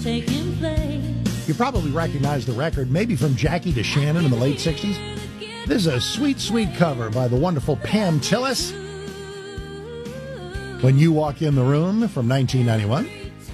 taking place. You probably recognize the record, maybe from Jackie to Shannon in the late 60s. This is a sweet, sweet cover by the wonderful Pam Tillis. When You Walk in the Room from 1991.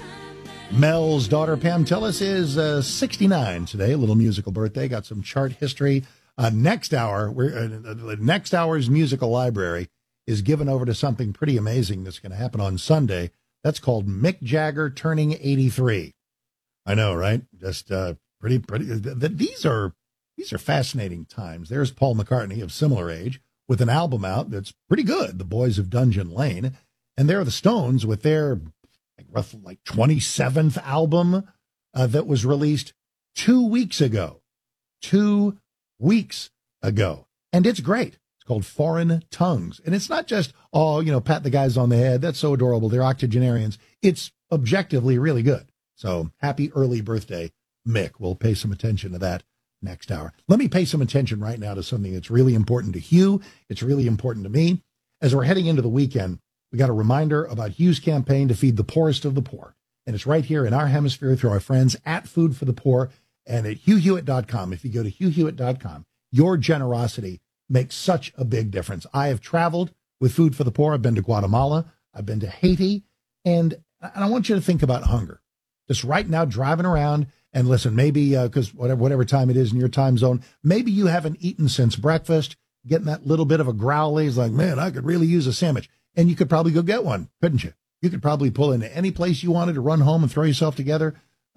Mel's daughter, Pam Tillis, is 69 today, a little musical birthday. Got some chart history. Next hour, next hour's musical library is given over to something pretty amazing that's going to happen on Sunday. That's called Mick Jagger Turning 83. I know, right? Just pretty. These are fascinating times. There's Paul McCartney of similar age with an album out that's pretty good, The Boys of Dungeon Lane. And there are the Stones with their roughly 27th album that was released 2 weeks ago. 2 weeks ago. And it's great. It's called Foreign Tongues. And it's not just, pat the guys on the head. That's so adorable. They're octogenarians. It's objectively really good. So happy early birthday, Mick. We'll pay some attention to that next hour. Let me pay some attention right now to something that's really important to Hugh. It's really important to me. As we're heading into the weekend, we got a reminder about Hugh's campaign to feed the poorest of the poor. And it's right here in our hemisphere through our friends at Food for the Poor and at HughHewitt.com. If you go to HughHewitt.com, your generosity makes such a big difference. I have traveled with Food for the Poor. I've been to Guatemala. I've been to Haiti. And I want you to think about hunger. Just right now, driving around and listen, maybe because whatever time it is in your time zone, maybe you haven't eaten since breakfast, getting that little bit of a growly. It's like, man, I could really use a sandwich. And you could probably go get one, couldn't you? You could probably pull into any place you wanted to run home and throw yourself together.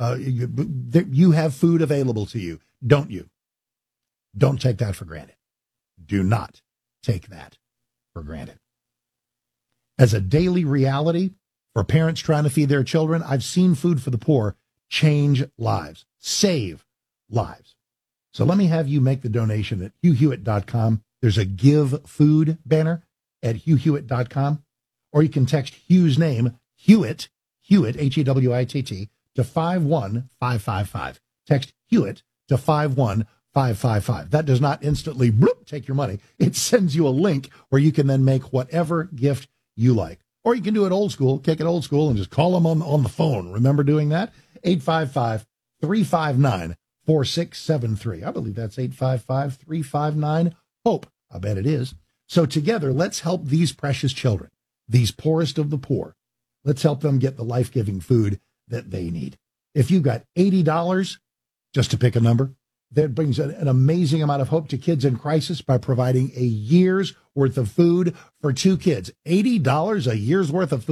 You have food available to you, don't you? Don't take that for granted. Do not take that for granted. As a daily reality for parents trying to feed their children, I've seen Food for the Poor change lives, save lives. So let me have you make the donation at HughHewitt.com. There's a Give Food banner at HughHewitt.com, or you can text Hugh's name, Hewitt, Hewitt, to 51555. Text Hewitt to 51555. That does not instantly take your money. It sends you a link where you can then make whatever gift you like. Or you can do it old school, kick it old school, and just call them on the phone. Remember doing that? 855-359-4673. I believe that's 855-359-HOPE. I bet it is. So together, let's help these precious children, these poorest of the poor. Let's help them get the life-giving food that they need. If you've got $80, just to pick a number, that brings an amazing amount of hope to kids in crisis by providing a year's worth of food for 2 kids. $80 a year's worth of food.